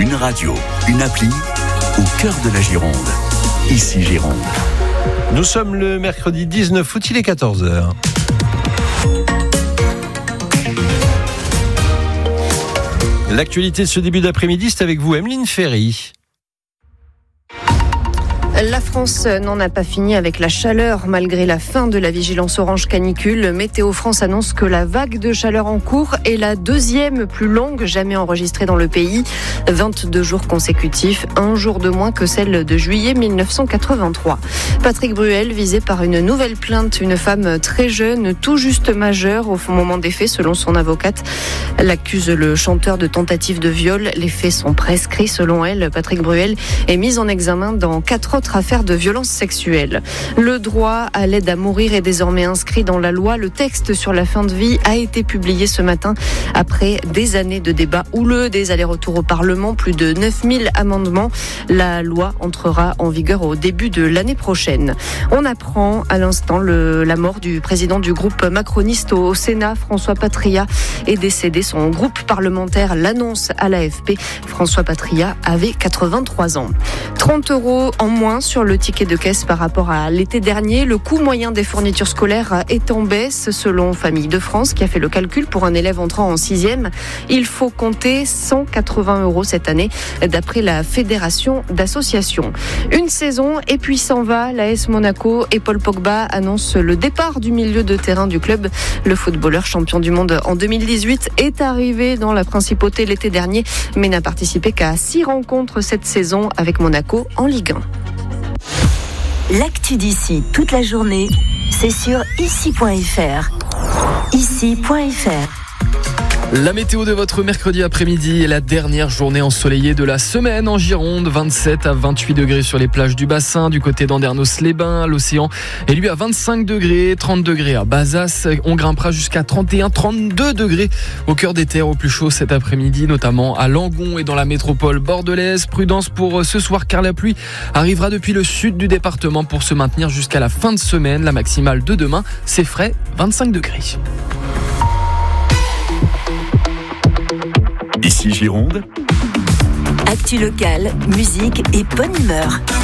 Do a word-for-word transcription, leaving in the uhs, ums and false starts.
Une radio, une appli, au cœur de la Gironde. Ici Gironde. Nous sommes le mercredi dix-neuf août, il est quatorze heures. L'actualité de ce début d'après-midi, c'est avec vous, Emeline Ferry. La France n'en a pas fini avec la chaleur. Malgré la fin de la vigilance orange canicule, Météo France annonce que la vague de chaleur en cours est la deuxième plus longue jamais enregistrée dans le pays. vingt-deux jours consécutifs, un jour de moins que celle de juillet mille neuf cent quatre-vingt-trois. Patrick Bruel, visé par une nouvelle plainte, une femme très jeune, tout juste majeure au moment des faits, selon son avocate. Elle accuse le chanteur de tentative de viol. Les faits sont prescrits selon elle. Patrick Bruel est mis en examen dans quatre autres affaire de violence sexuelle. Le droit à l'aide à mourir est désormais inscrit dans la loi. Le texte sur la fin de vie a été publié ce matin après des années de débats houleux, des allers-retours au Parlement, plus de neuf mille amendements. La loi entrera en vigueur au début de l'année prochaine. On apprend à l'instant le, la mort du président du groupe macroniste au Sénat, François Patriat, est décédé. Son groupe parlementaire l'annonce à l'A F P. François Patriat avait quatre-vingt-trois ans. trente euros en moins sur le ticket de caisse par rapport à l'été dernier. Le coût moyen des fournitures scolaires est en baisse selon Famille de France qui a fait le calcul pour un élève entrant en sixième. Il faut compter cent quatre-vingts euros cette année d'après la Fédération d'associations. Une saison et puis s'en va. L'A S Monaco et Paul Pogba annoncent le départ du milieu de terrain du club. Le footballeur champion du monde en deux mille dix-huit est arrivé dans la principauté l'été dernier mais n'a participé qu'à six rencontres cette saison avec Monaco en Ligue un. L'actu d'ici toute la journée, c'est sur ici point f r. ici point f r. La météo de votre mercredi après-midi est la dernière journée ensoleillée de la semaine en Gironde. vingt-sept à vingt-huit degrés sur les plages du bassin. Du côté d'Andernos-les-Bains, l'océan est lui à vingt-cinq degrés, trente degrés à Bazas. On grimpera jusqu'à trente et un, trente-deux degrés au cœur des terres au plus chaud cet après-midi, notamment à Langon et dans la métropole bordelaise. Prudence pour ce soir car la pluie arrivera depuis le sud du département pour se maintenir jusqu'à la fin de semaine. La maximale de demain, c'est frais, vingt-cinq degrés. Ici Gironde. Actu locale, musique et bonne humeur.